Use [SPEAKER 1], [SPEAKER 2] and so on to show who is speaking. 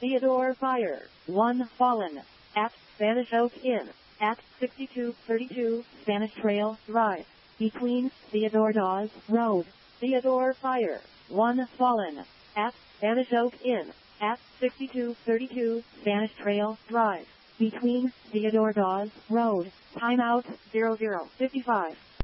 [SPEAKER 1] Theodore Fire, 1 fallen. At Spanish Oak Inn, at 6232 Spanish Trail Drive, between Theodore Dawes Road. Theodore Fire, 1 fallen. At Spanish Oak Inn, at 6232 Spanish Trail Drive, between Theodore Dawes Road. Timeout 00:55.